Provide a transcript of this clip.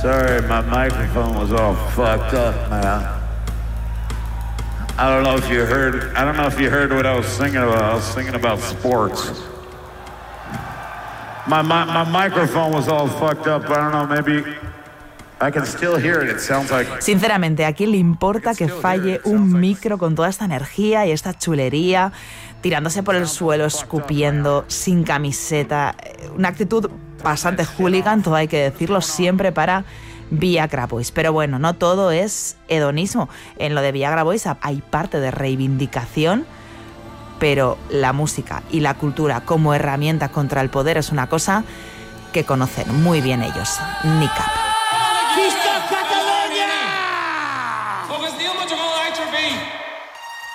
Sorry, my microphone was all fucked up, man. I don't know if you heard what I was singing about. I was singing about sports. My microphone was all fucked up. I don't know, maybe I can still hear it. It sounds like... Sinceramente, ¿a quién le importa que falle un micro con toda esta energía y esta chulería, tirándose por el suelo, escupiendo, sin camiseta? Una actitud bastante hooligan, todo hay que decirlo, siempre para Viagra Boys. Pero bueno, no todo es hedonismo. En lo de Viagra Boys hay parte de reivindicación, pero la música y la cultura como herramienta contra el poder es una cosa que conocen muy bien ellos. Nick Up.